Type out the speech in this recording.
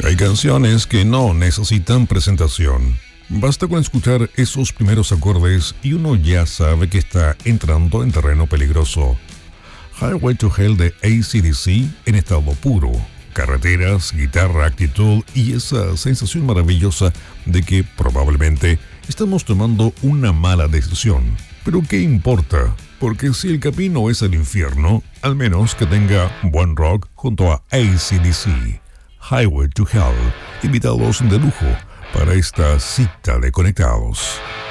Hay canciones que no necesitan presentación. Basta con escuchar esos primeros acordes y uno ya sabe que está entrando en terreno peligroso. Highway to Hell de AC/DC en estado puro. Carreteras, guitarra, actitud y esa sensación maravillosa de que probablemente estamos tomando una mala decisión. Pero ¿qué importa? Porque si el camino es el infierno, al menos que tenga buen rock junto a AC/DC. Highway to Hell, invitados de lujo para esta cita de Conectados.